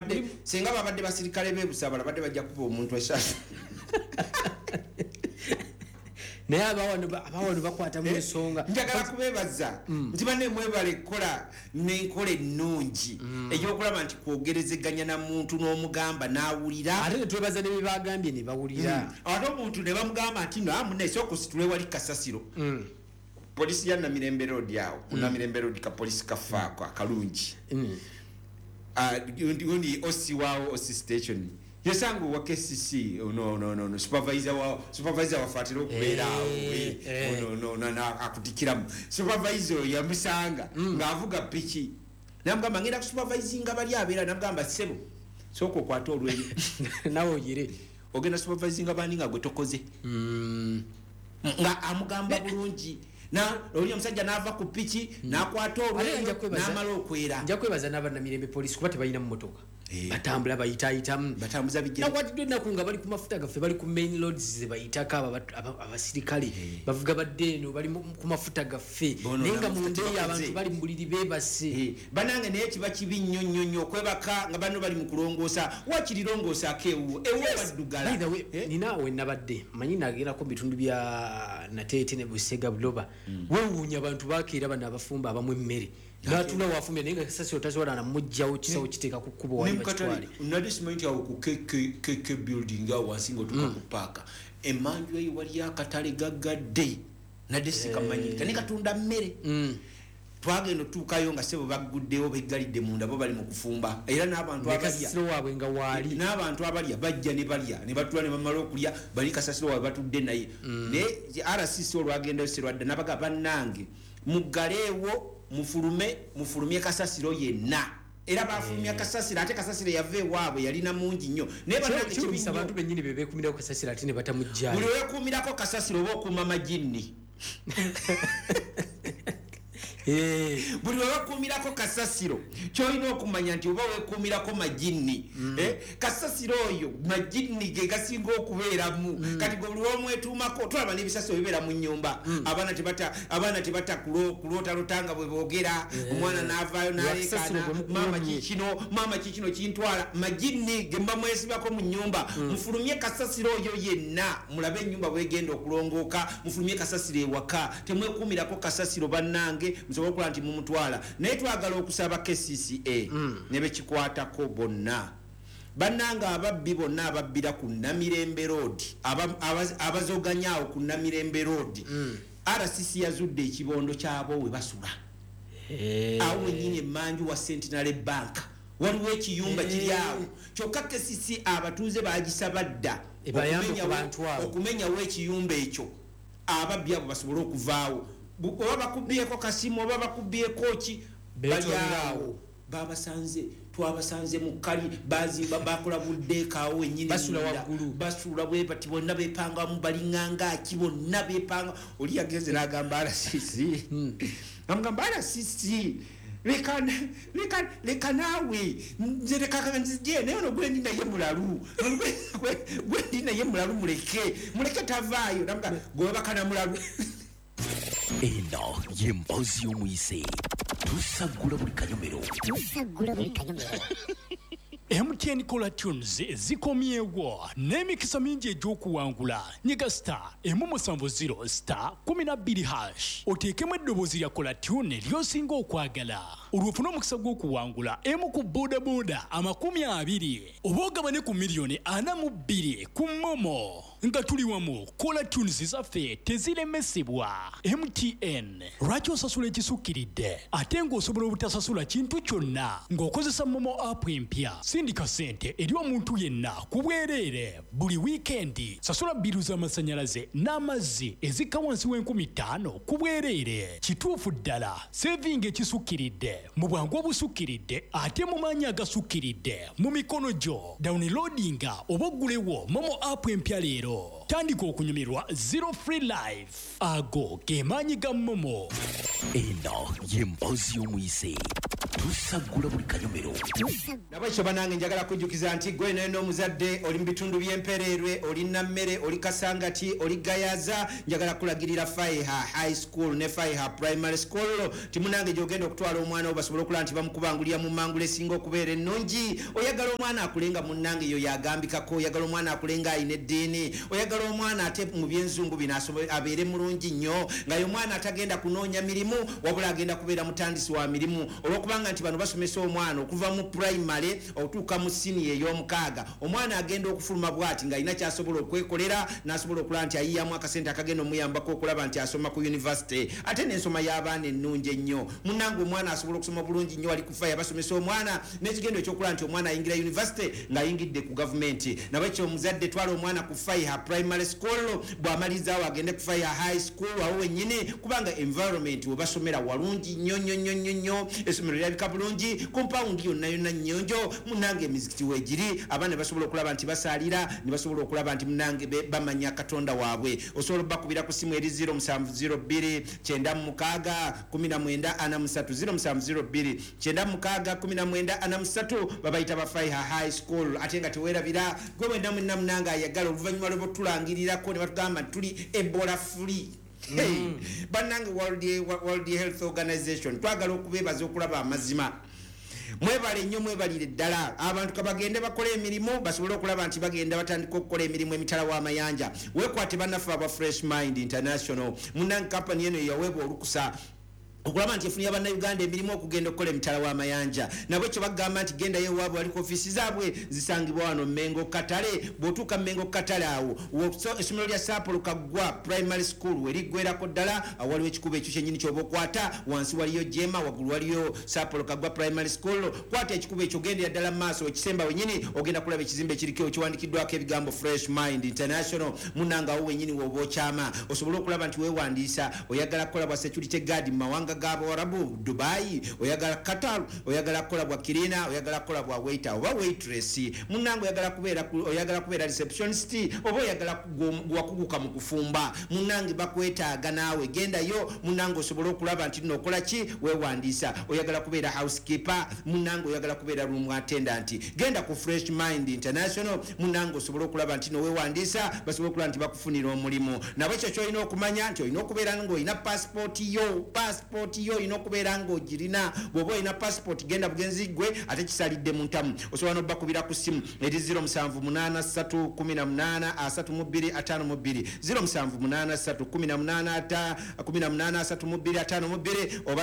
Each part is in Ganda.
babadde senga babadde basirikale bebusabala badde bajja kuba omuntu esasa naye abawano bakwata mu ensonga njagala kubeebaza nti banne mwebale kukola n'enkola ennungi ey'okulaba nti kwogerezeganya na muntu n'omugamba n'awulira ate ne twebaza ne bye bagambye ne bawulira ate omuntu ne bamugamba nti no amunnaese okusitule wali kasasiro polisi ya Namirembe Road awo Namirembe Road ka polisi kafaako akalungi undi osi wao osi station yesangu wa KCC no supervisor wa fatiro kubera no akutikira supervisor ya musanga ngavuga piki namugamba ngenda supervisinga bali abera namugamba sebo soko kwata olwe nawo yire ogenda supervisinga bani nga gwe tokoze nga amugamba bulungi na oli omusajja nava ku piki nakwata olwe namala okwera nja kwebaza n'Abanamirembe police kuba tebalina mu motoka batambula bayitaayitamu batambuza bijja nakwatiddwe ennaku nga bali ku mafuta gaffe bali ku main roads ze bayitako abasirikale bavuga badde eno bali ku mafuta gaffe naye nga mu ndeeyi abantu bali mu buliri beebase banange naye kiba kibi nnyo okwebaka nga bano bali mu kulongoosa wakirirongosa akeewo ewo baddugala nina we nabadde manyi nagerako mu bitundu bya Nateete ne Busega Buloba wewuunya abantu bakeera bano abafumba abamu emmere natula wafumya naye nga kasasi otasobola namugjawo kisawo kiteeka ku kkubo wali bakitwale nadisimenti awo ku keke building awo wansi ng'otuuka ku paaka emanju eyo wali akatale gaggadde nadisikamanyirika ne katunda mmere twagenda otuukayo nga sebo bagguddewo beggalidde munda bo bali mu kufumba era n'abantu kasasiro waabwe nga waali n'abantu abalya bajja ne balya ne batula ne bamala okulya bali kasasiro waabwe batudde naye naye RCC olwagendayo serwadda nabaga bannange muggaleewo mufulumye kasasiro yenna era bafulumya kasasiro ate kasasiro yava ewaabwe yalina mungi nnyo naye bannange abantu bennyini bebeekumirako kasasiro ate ne batamugjayo buli weekuumirako kasasiro oba okuuma majinni buli wewakuumirako kasasiro kyolina okumanya nti oba wekuumirako majinni kasasiro oyo majinni ge gasinga okubeeramu kati gwe buli womwetuumako tulaba n'ebisasiro bibeera mu nnyumba abaana tebata kulootalotanga bwe boogera omwana n'avaayo n'aleekaana maama kikino kintwala majinni ge mba mwesibako mu nnyumba mufulumye kasasiro oyo yenna mulabe ennyumba bwegenda okulongooka mufulumye kasasiro ewaka temwekuumirako kasasiro bannange musobola okukola nti mumutwala naye twagala okusaba KCCA ne bekikwatako bonna bannanga ababbi bonna ababbira ku Namirembe Road abazoganyaawo ku Namirembe Road RCC yazudde ekibondo kyabo we basula awo wenyini emanju wa Centenary Bank waliwo ekiyumba kiri awo kyokka KCC abatuuze bagisaba dda okumenyawo ekiyumba ekyo ababbi abo basobole okuvaawo oba bakubyeko kasimu oba bakubyeko ki balyawo babasanze twabasanze mu kali bazimba bakola buddeekaawo wenyini basula bwe bati bonna beepangamu balinganga ki bonna beepanga oli yagenze n'agamba RCC amugamba RCC leka naawe nze leka nzije naye ono gwendi naye mulalu gwendi naye mulalu muleke tavaayo namugamba gwebakana mulalu eno y'emboozi y'omuyise tusagula buli kanyomero MTN Cola Tunes zikomyewo n'emikisa mingi egy'okuwangula nyiga star emu70 star 12 oteekemu eddoboozi lya Cola Tune ly'osinga okwagala olwofuna omukisa gw'okuwangula emu ku bodaboda 20 oba ogabane ku miliyoni 42 ku Momo nga tuli wamu Cola Tunes zaffe teziremesebwa MTN lwaki osasula ekisukkiridde ate ng'osobola obutasasula kintu kyonna ng'okozesa Momo app empya sindika sente eri omuntu yenna ku bwereere buli wiikendi sasula biru z'amasannyalaze n'amazzi ezikka wansi w'5000 ku bwereere kituufu ddala saving ekisukkiridde mu bwangu obusukkiridde ate mu maanyi agasukkiridde mu mikono gyo downloadinga oba oggulewo Momo app empya leero tandika okunyumirwa zero free life ago ge maanyi ga Momo eno y'emboozi y'omuyise tusagula buli kanyomero. Nabakyo banange njagala kujjukiza nti gwe n'omuzadde oli mu bitundu by'empererwe, oli nammere, oli kasangati, oli gayaza, njagala kulagirira Faiha High School ne Faiha Primary School timunange gyogenda okutwala omwana wo basobole okulaba nti bamukubangulira mu mangula esinga okubeera ennungi. Oyagala omwana akulenga munnange eyo yagambikako, oyagala omwana akulenga ayina eddiini, oyagala omwana ate mu byenzungu bino abeere mulungi nnyo, nga ye omwana atagenda kunoonya mirimu wabula agenda kubeera mutandisi wa mirimu, olwokubanga nti bano basomesa omwana okuva mu primary otuuka mu siniya ey'omukaaga. Omwana agenda okufuluma bwati ng'alina kyasobola okwekolera n'asobola okulaba nti ayiyamu akasente akagenda omuyambako okulaba nti asoma ku university. Ate n'ensoma y'abaana ennungi ennyo. Munnange omwana asobola okusoma bulungi nnyo ali ku Faiha basomesa omwana n'ekigendo ekyokulaba nti omwana ayingira university ng'ayingidde ku gavumenti. Nabakyo omuzadde twala omwana ku Faiha Primary School, bw'amalizaawo agende ku Faiha High School awo wennyini, kubanga environment we basomera walungi nnyo, essomero lirabika bulungi, compound yonna nnyonjo. Munnange emizikiti weegiri, abaana basobola okulaba nti basaalira, ne basobola okulaba nti munnange bamanya Katonda waabwe. Osobola bakubira ku simu eri 0702 96 19 43 0702 96 19 43 babayita ba Faiha High School. Ate nga teweerabira gwe wenda mwenna munnange ayagala oluvannyuma lwebatulangirirako ne batugamba tuli Ebola free. Hey, bannange World Health Organization twagala okubeebaza okulaba amazima. Mwebale nnyo, mwebalire ddala abantu kabagende bakola emirimu basobole okulaba nti bagenda batandika okukola emirimu emitala w'amayanja. Weekwate bannaffe aba Fresh Mind International, munnange kampani eno yaweebwa olukusa okulaba nti efunira bannayuganda emirimu okugenda okukola emitala w'amayanja. Nabo ekyo bagamba nti gendayo ewaabwe waliko ofiisi zaabwe zisangibwa wano Mengo Katale. Bw'otuuka Mengo Katale awo essomero lya Sapolo Kaggwa Primary School weriggwerako ddala waliwo ekikubo ekyo kyennyini ky'oba okwata, wansi waliyo Jema, waggulu waliyo Sapolo Kaggwa Primary School. Kwata ekikubo ekyo gendera ddala mu maaso, ekisemba wennyini ogenda kulaba ekizimbe ekiriko ekiwandikiddwako ebigambo Fresh Mind International. Munnange awo wennyini w'oba okyama osobole okulaba nti weewandiisa. Oyagala kukola bwa security guard mu mawanga g'Abarabu, Dubai, oyagala Qatar, oyagala kukola bwa kirina, oyagala kukola bwa waiter oba waitress. Munnange oyagala kubeera receptionist oba oyagala wakuguka mu kufumba. Munnange bakwetaaga naawe gendayo. Munnange osobole okulaba nti nokola ki, weewandiisa. Oyagala kubeera housekeeper, munnange oyagala kubeera room attendant, genda ku Fresh Mind International. Munnange osobole okulaba nti noweewandiisa basobole okulaba nti bakufunira omulimu. Nabo ekyo kyolina okumanya nti olina okubeera ng'olina passport yo olina okubeera ng'ogirina. Bw'oba olina passport genda bugenzi gwe ate kisalidde mu ntamu. Osobola n'obbakubira ku simu eri 0783183252 0783183252 oba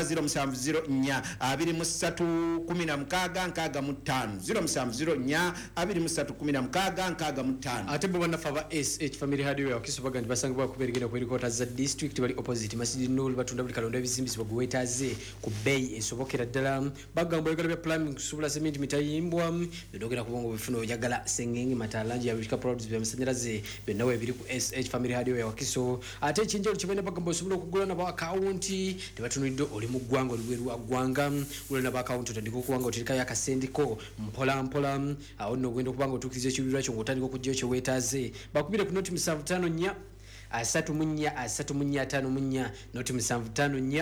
0704231665 0704231665. ate bo bannaffe aba SH Family Hardware Wakiso baga nti basangibwa kubeeragenda ku headquarters za district bali opposite Masjid Nur, batunda buli kalonda ebizimbisibwa gwetaze ku bbeeyi esobokera ddala. Bagamba oyagala bya plumbing kusobola cement mitayimbwa byogera kubongo bifuna oyagala sengenge matalanji ya Rika Products bya masanyalaze byonna ebiri ku SH Family Hardware Wakiso. Ate ekinjalo kibene bagamba osobola okugula na ba account tebatunulidde oli mu ggwanga olweru agwanga ule na ba account otandika okubanga otereka yakasendiko mpola awo nno ogenda okubanga otuukiriza ekibiirwa kyo ng'otandika okujjayo kye weetaaze. Bakubire ku noti 74 3 noti 75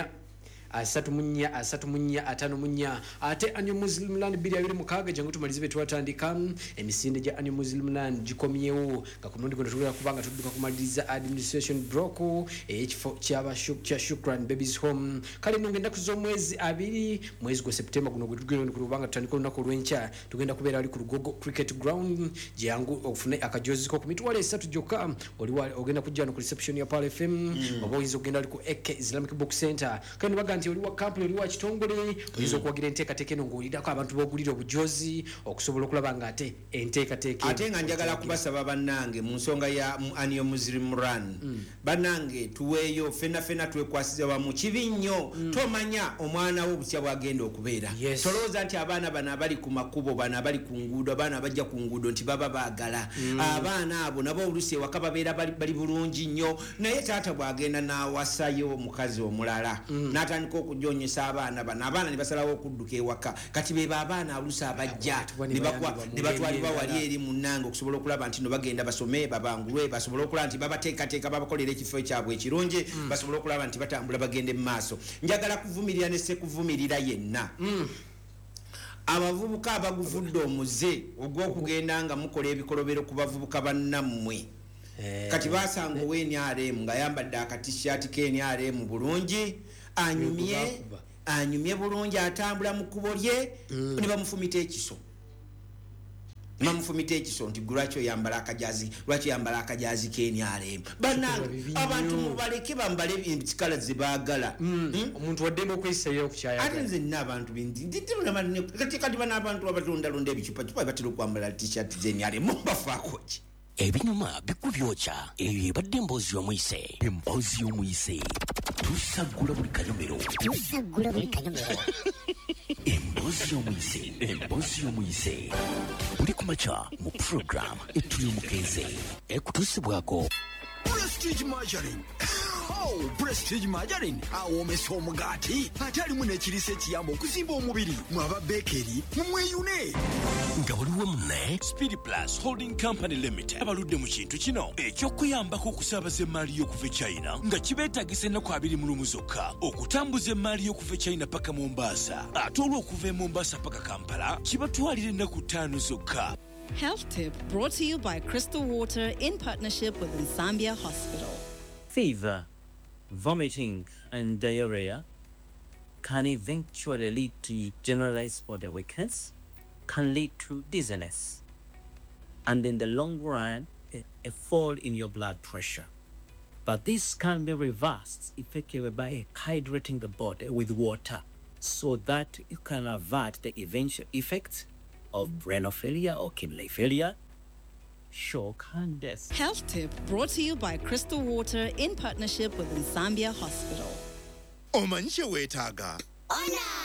3 ate Annual Muslim Land 2026 jangu tumalize betwatandika emisinde gya Annual Muslim Land gikomyewo nga ku mundi gwonna kubanga tudduka kumaliriza administration block ekifo kya Shukran Babies Home. Kale ngenda kuzomwezi 2 mwezi gwa September guno gwe kubanga tutandika olunaku olw'enkya tugenda kubeera ali ku Lugogo Cricket Ground jangu okufuna akajozi ko ku mitwalo 3 jokka ogenda kujja no ku reception ya Pal FM oba oyinza ogenda ali ku Eke Islamic Book Center. Kale baganti oli wa kampu oli wa kitongole oyinza okuwagira enteekateeka eno ng'olidako abantu b'ogulira obujozi okusobola okulaba nga ate enteekateeka ate nga njagala kubasaba bannange mu nsonga ya Annual Muslim Run bannange tuweeyo fenna twekwasiza wamu kibi nnyo tomanya omwana wo butya bwagenda okubeera. Tolowooza nti abaana bano abali ku makubo bano abali ku nguudo abaana abajja ku nguudo nti baba baagala abaana abo nabo oluusi ewaka babeera bali bulungi nnyo naye taata bwagenda n'awasayo mukazi omulala n'atandika okujonyesa abaana bano abaana ne basalawo okudduka ewaka kati beba abaana oluusi abajja ne batwalibwa wali eri munnange okusobola okulaba nti no bagenda basome babangulwe basobola okulaba nti babateekateeka babakolera ekifo kyabwe ekirungi basobola okulaba nti batambula bagende mu maaso. Njagala kuvumirira ne sekuvumirira yenna abavubuka abaguvudde omuze ogw'okugenda nga mukola ebikolobero ku bavubuka bannammwe kati basanga owe-NRM ng'ayambadde akatishaati k'NRM bulungi anyumye bulungi atambula mu kkubo lye ne bamufumita ekiso nti lwaki oyambala akajazi k'NRM bannange abantu mubaleke bambale ekikala ze baagala omuntu waddemu okweyisayo okukyayagala ate nze nina abantu kati bana abantu abatondalonda ebicupacupa batera okwambala t-shirt z'NRM mubafaako ki ebinyuma bikubyokya eyo ebadde emboozi y'omuyise tusagula buli kanyomero emboozi y'omuyise buli kumakya mu program etuli omukeeze ekutuusibwako Prestige Margarine. Oh, Prestige Margarine. Awomesa omugaati ate alimu n'ekiriisa ekiyamba okuzimba omubiri mwaba bekeri mumweyune nga waliwo munne Speed Plus Holding Company Limited abaludde mu kintu kino eky'okuyambako okusaabaza emmaali y'okuva e China nga kibeetagisa ennaku 20 zokka okutambuza emmaali y'okuva e China paka Mombasa ate olw'okuva e Mombasa paka Kampala kibatwalira ennaku 5 zokka. Health Tip brought to you by Crystal Water in partnership with Nsambia Hospital. Fever, vomiting, and diarrhea can eventually lead to generalized body weakness, can lead to dizziness, and in the long run, a fall in your blood pressure. But this can be reversed effectively by hydrating the body with water so that you can avert the eventual effects of renal failure or kidney failure, shock and death. Health Tip brought to you by Crystal Water in partnership with Nsambia Hospital. omanyi kye weetaaga Ona!